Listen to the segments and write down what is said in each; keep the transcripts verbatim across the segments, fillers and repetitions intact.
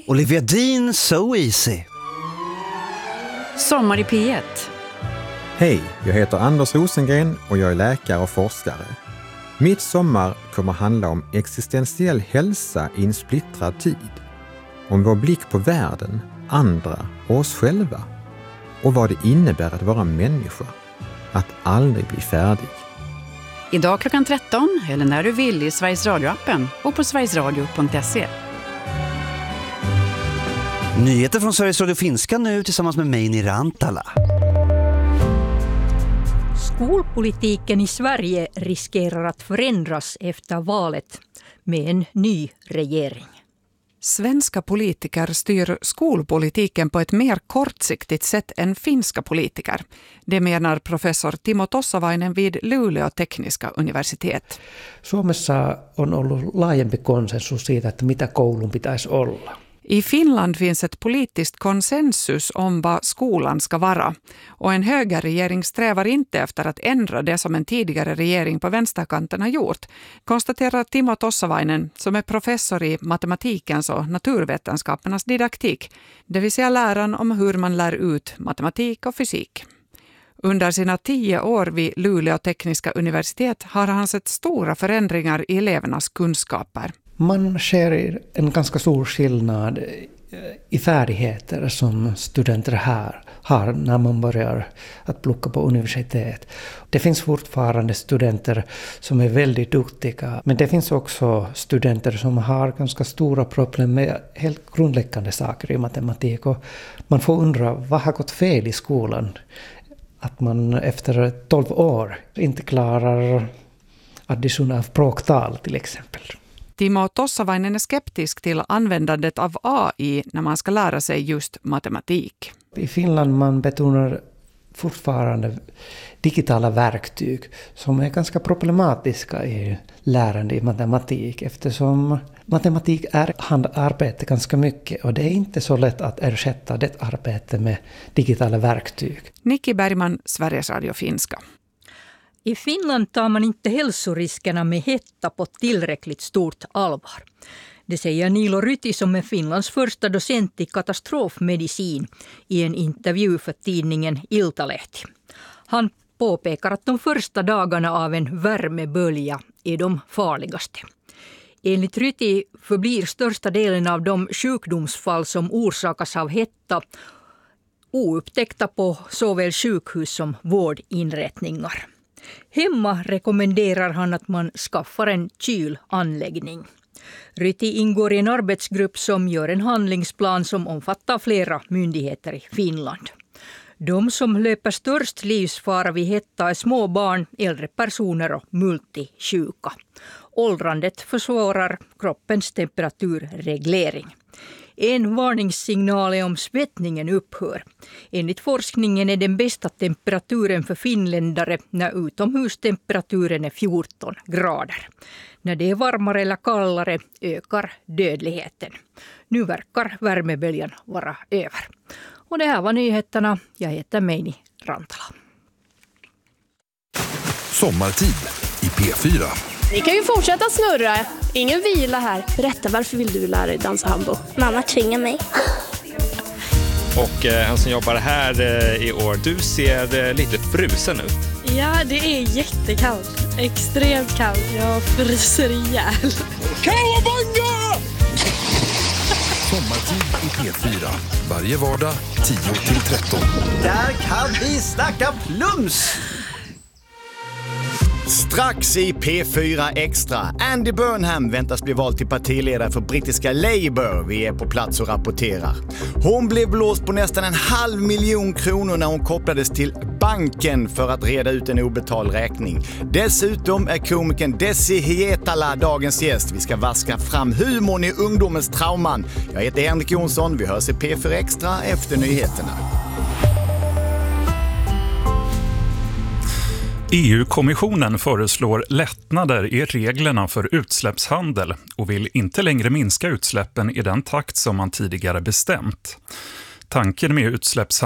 Olivia Dean, So Easy. Sommar i P ett. Hej, jag heter Anders Rosengren och jag är läkare och forskare. Mitt sommar kommer handla om existentiell hälsa i en splittrad tid. Om vår blick på världen, andra och oss själva. Och vad det innebär att vara människa. Att aldrig bli färdig. Idag klockan tretton eller när du vill i Sveriges Radio-appen och på sverigesradio punkt se. Nyheter från Sveriges Radio Finska nu tillsammans med mig, Nirantala. Skolpolitiken i Sverige riskerar att förändras efter valet med en ny regering. Svenska politiker styr skolpolitiken på ett mer kortsiktigt sätt än finska politiker. Det menar professor Timo Tossavainen vid Luleå tekniska universitet. Suomessa on ollut laajempi konsensus siitä, että mitä koulun pitäisi olla. I Finland finns ett politiskt konsensus om vad skolan ska vara. Och en högerregering strävar inte efter att ändra det som en tidigare regering på vänsterkanten har gjort, konstaterar Timo Tossavainen som är professor i matematikens och naturvetenskapernas didaktik, det vill säga läran om hur man lär ut matematik och fysik. Under sina tio år vid Luleå tekniska universitet har han sett stora förändringar i elevernas kunskaper. Man ser en ganska stor skillnad i färdigheter som studenter här har när man börjar att plugga på universitet. Det finns fortfarande studenter som är väldigt duktiga, men det finns också studenter som har ganska stora problem med helt grundläggande saker i matematik. Och man får undra, vad har gått fel i skolan? Att man efter tolv år inte klarar addition av bråktal till exempel. Timo Tossavainen är skeptisk till användandet av A I när man ska lära sig just matematik. I Finland man betonar fortfarande digitala verktyg som är ganska problematiska i lärande i matematik, eftersom matematik är handarbete ganska mycket och det är inte så lätt att ersätta det arbete med digitala verktyg. Nikki Bergman, Sveriges Radio Finska. I Finland tar man inte hälsoriskerna med hetta på tillräckligt stort allvar. Det säger Niilo Ryti som är Finlands första docent i katastrofmedicin i en intervju för tidningen Iltalehti. Han påpekar att de första dagarna av en värmebölja är de farligaste. Enligt Ryti förblir största delen av de sjukdomsfall som orsakas av hetta oupptäckta på såväl sjukhus som vårdinrättningar. Hemma rekommenderar han att man skaffar en kylanläggning. Ryti ingår i en arbetsgrupp som gör en handlingsplan som omfattar flera myndigheter i Finland. De som löper störst livsfara vid hetta är små barn, äldre personer och multisjuka. Åldrandet försvårar kroppens temperaturreglering. En varningssignal är om svettningen upphör. Enligt forskningen är den bästa temperaturen för finländare när utomhustemperaturen är fjorton grader. När det är varmare eller kallare ökar dödligheten. Nu verkar värmeböljan vara över. Och det här var nyheterna. Jag heter Meini Rantala. Sommartid i P fyra. Ni kan ju fortsätta snurra. Ingen vila här. Berätta, varför vill du lära dig dansa hambo? Mamma tvingar mig. Och eh, han som jobbar här eh, i år, du ser eh, lite frusen ut. Ja, det är jättekallt. Extremt kallt. Jag fryser ihjäl. Kawabanga! Sommartid i P fyra. Varje vardag tio till tretton. Där kan vi snacka plums! Strax i P fyra Extra. Andy Burnham väntas bli vald till partiledare för brittiska Labour. Vi är på plats och rapporterar. Hon blev blåst på nästan en halv miljon kronor när hon kopplades till banken för att reda ut en obetald räkning. Dessutom är komikern Desi Hietala dagens gäst. Vi ska vaska fram humorn i ungdomens trauman. Jag heter Henrik Jonsson. Vi hörs i P fyra Extra efter nyheterna. E U-kommissionen föreslår lättnader i reglerna för utsläppshandel och vill inte längre minska utsläppen i den takt som man tidigare bestämt. Tanken med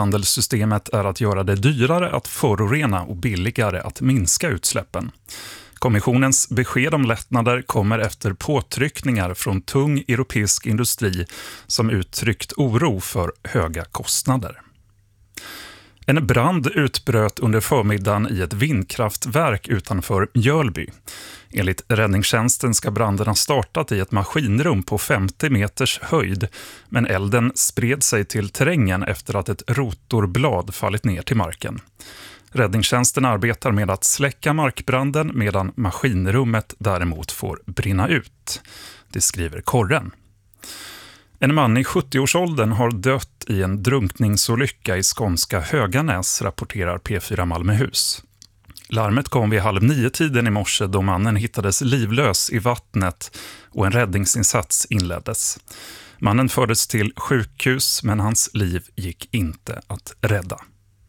utsläppshandelssystemet är att göra det dyrare att förorena och billigare att minska utsläppen. Kommissionens besked om lättnader kommer efter påtryckningar från tung europeisk industri som uttryckt oro för höga kostnader. En brand utbröt under förmiddagen i ett vindkraftverk utanför Mjölby. Enligt räddningstjänsten ska branden ha startat i ett maskinrum på femtio meters höjd, men elden spred sig till terrängen efter att ett rotorblad fallit ner till marken. Räddningstjänsten arbetar med att släcka markbranden medan maskinrummet däremot får brinna ut. Det skriver Korren. En man i sjuttio-årsåldern har dött i en drunkningsolycka i skånska Höganäs, rapporterar P fyra Malmöhus. Larmet kom vid halv nio tiden i morse då mannen hittades livlös i vattnet och en räddningsinsats inleddes. Mannen fördes till sjukhus men hans liv gick inte att rädda.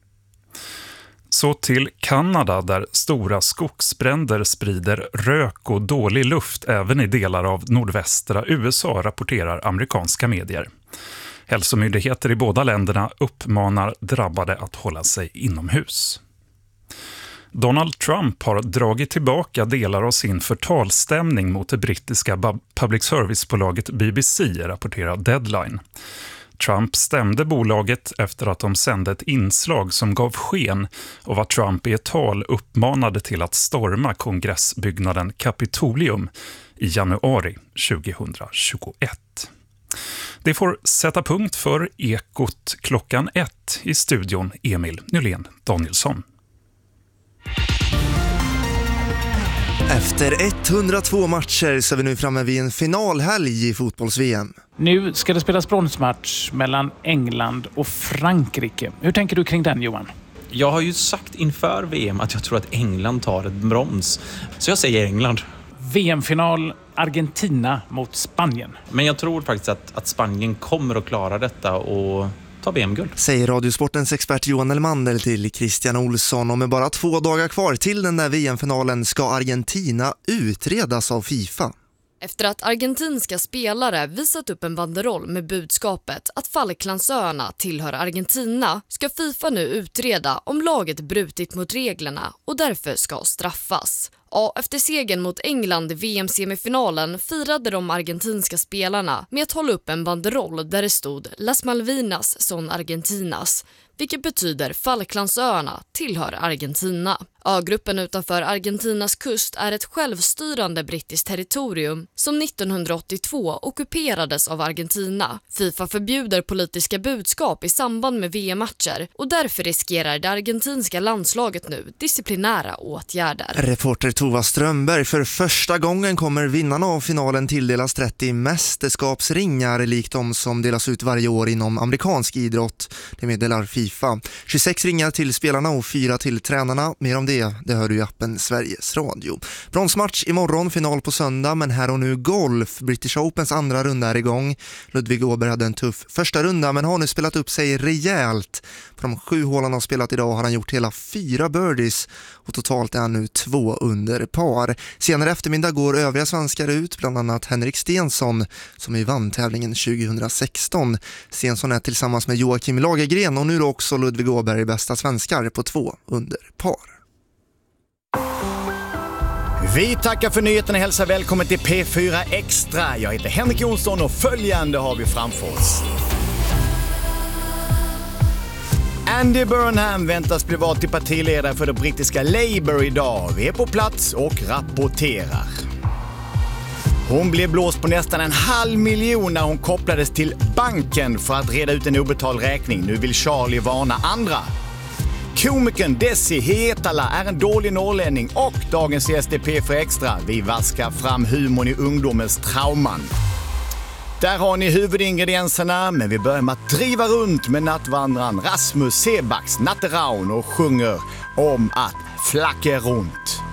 Så till Kanada där stora skogsbränder sprider rök och dålig luft även i delar av nordvästra U S A, rapporterar amerikanska medier. Hälsomyndigheter i båda länderna uppmanar drabbade att hålla sig inomhus. Donald Trump har dragit tillbaka delar av sin förtalsstämning mot det brittiska public service-bolaget B B C, rapporterar Deadline. Trump stämde bolaget efter att de sände ett inslag som gav sken av att Trump i ett tal uppmanade till att storma kongressbyggnaden Capitolium i januari tjugohundratjugoett. Det får sätta punkt för Ekot klockan ett. I studion Emil Nylén Danielsson. Efter etthundratvå matcher så är vi nu framme vid en finalhelg i fotbolls-V M. Nu ska det spelas bronsmatch mellan England och Frankrike. Hur tänker du kring den, Johan? Jag har ju sagt inför V M att jag tror att England tar ett brons. Så jag säger England. V M-final Argentina mot Spanien. Men jag tror faktiskt att, att Spanien kommer att klara detta och ta V M-guld. Säger Radiosportens expert Johan Elmander till Christian Olsson. Och med bara två dagar kvar till den där V M-finalen ska Argentina utredas av FIFA. Efter att argentinska spelare visat upp en banderoll med budskapet att Falklandsöarna tillhör Argentina ska FIFA nu utreda om laget brutit mot reglerna och därför ska straffas. Ja, efter segern mot England i V M-semifinalen firade de argentinska spelarna med att hålla upp en banderoll där det stod Las Malvinas son Argentinas, vilket betyder Falklandsöarna tillhör Argentina. Ögruppen utanför Argentinas kust är ett självstyrande brittiskt territorium som nittonhundraåttiotvå ockuperades av Argentina. FIFA förbjuder politiska budskap i samband med V M-matcher och därför riskerar det argentinska landslaget nu disciplinära åtgärder. Reporter Tova Strömberg, för första gången kommer vinnarna av finalen tilldelas trettio mästerskapsringar likt de som delas ut varje år inom amerikansk idrott. Det meddelar FIFA. tjugosex ringar till spelarna och fyra till tränarna. Mer om det, det hör du i appen Sveriges Radio. Bronsmatch imorgon, final på söndag, men här och nu golf. British Opens andra runda är igång. Ludvig Åberg hade en tuff första runda men har nu spelat upp sig rejält. På de sju hål han har spelat idag har han gjort hela fyra birdies och totalt är han nu två under par. Senare eftermiddag går övriga svenskar ut, bland annat Henrik Stensson som i vann tävlingen tjugohundrasexton. Stensson är tillsammans med Joakim Lagergren och nu också Ludvig Åberg bästa svenskar på två under par. Vi tackar för nyheten och hälsar välkommen till P fyra Extra. Jag heter Henrik Jonsson och följande har vi framför oss. Andy Burnham väntas bli vald till partiledare för det brittiska Labour idag. Vi är på plats och rapporterar. Hon blev blåst på nästan en halv miljon när hon kopplades till banken för att reda ut en obetald räkning. Nu vill Charlie varna andra. Komikern Desi Hetala är en dålig norrlänning och dagens gäst är P fyra Extra. Vi vaskar fram humorn i ungdomens trauman. Där har ni huvudingredienserna, men vi börjar med att driva runt med nattvandran Rasmus Sebax Natteraun och sjunger om att flacka runt.